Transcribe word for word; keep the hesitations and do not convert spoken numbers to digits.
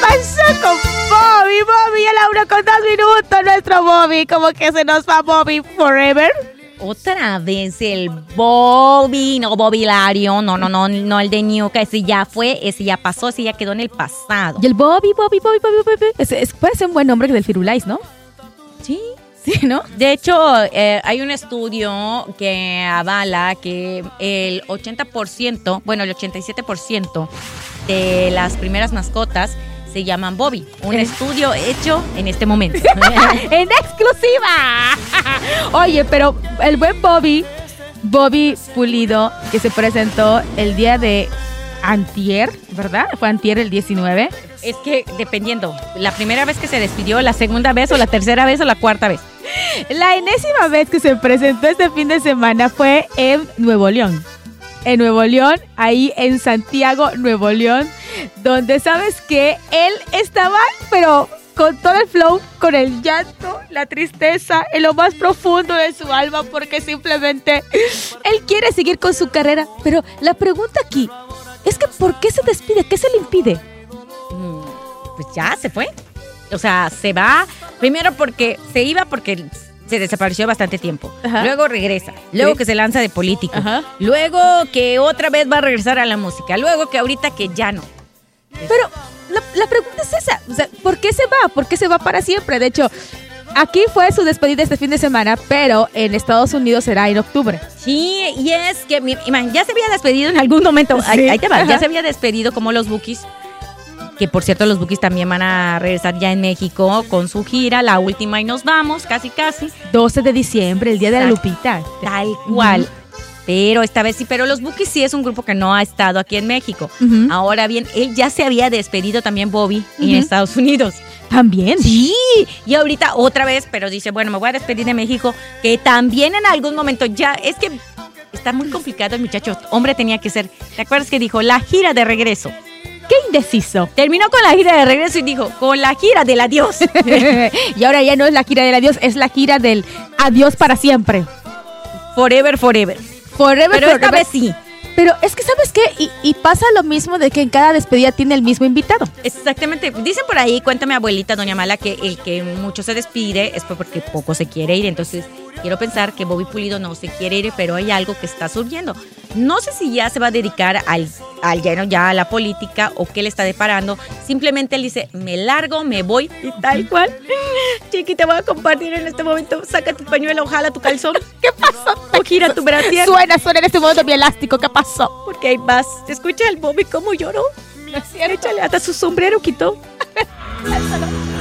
pasó con Bobby? Bobby, a la una con dos minutos, nuestro Bobby. ¿Cómo que se nos va Bobby forever? Otra vez el Bobby, no Bobby Lario, no, no, no, no el de Ñuca, ese ya fue, ese ya pasó, ese ya quedó en el pasado. Y el Bobby, Bobby, Bobby, Bobby, Bobby. Es, es, puede ser un buen nombre del Firulais, ¿no? Sí. Sí, ¿no? De hecho, eh, hay un estudio que avala que el ochenta por ciento, bueno, el ochenta y siete por ciento de las primeras mascotas se llaman Bobby. Un estudio hecho en este momento. ¡En exclusiva! Oye, pero el buen Bobby, Bobby Pulido, que se presentó el día de antier, ¿verdad? Fue antier el diecinueve. Es que dependiendo, la primera vez que se despidió, la segunda vez o la tercera vez o la cuarta vez. La enésima vez que se presentó este fin de semana fue en Nuevo León. En Nuevo León, ahí en Santiago, Nuevo León, donde sabes que él estaba, pero con todo el flow, con el llanto, la tristeza, en lo más profundo de su alma, porque simplemente él quiere seguir con su carrera. Pero la pregunta aquí es que ¿por qué se despide? ¿Qué se le impide? Pues ya se fue. O sea, se va, primero porque se iba porque se desapareció bastante tiempo. Ajá. Luego regresa, luego ¿sí? que se lanza de político, ajá. Luego que otra vez va a regresar a la música, luego que ahorita que ya no. Pero la, la pregunta es esa, o sea, ¿por qué se va? ¿Por qué se va para siempre? De hecho, aquí fue su despedida este fin de semana, pero en Estados Unidos será en octubre. Sí, y es que ya se había despedido en algún momento, sí. ahí, ahí te va, ajá. ya se había despedido como los Bukis. Que por cierto los Bukis también van a regresar ya en México con su gira, la última y nos vamos, casi casi. doce de diciembre, el día de la Lupita. Tal cual. Uh-huh. Pero esta vez sí, pero los Bukis sí es un grupo que no ha estado aquí en México. Uh-huh. Ahora bien, él ya se había despedido también Bobby uh-huh. en Estados Unidos. ¿También? Sí, y ahorita otra vez, pero dice, bueno, me voy a despedir de México, que también en algún momento ya, es que está muy complicado el muchacho, hombre tenía que ser, ¿te acuerdas que dijo? La gira de regreso. ¡Qué indeciso! Terminó con la gira de regreso y dijo, con la gira del adiós. Y ahora ya no es la gira del adiós, es la gira del adiós para siempre. Forever, forever. Forever, Pero forever. esta vez sí. Pero es que, ¿sabes qué? Y, y pasa lo mismo de que en cada despedida tiene el mismo invitado. Exactamente. Dicen por ahí, cuéntame abuelita, doña Mala, que el que mucho se despide es porque poco se quiere ir. Entonces, quiero pensar que Bobby Pulido no se quiere ir, pero hay algo que está surgiendo. No sé si ya se va a dedicar al, al lleno ya a la política o qué le está deparando. Simplemente él dice, me largo, me voy y tal cual. Chiqui, te voy a compartir en este momento. Saca tu pañuelo, ojalá tu calzón. ¿Qué pasó? O gira tu brasier. Suena, suena en este momento mi elástico. ¿Qué pasó? Porque ahí vas. ¿Escucha el Bobby cómo lloró? Échale hasta su sombrero quitó.